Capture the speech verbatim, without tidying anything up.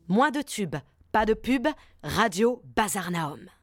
Moins de tubes, pas de pub, Radio Bazar Naum.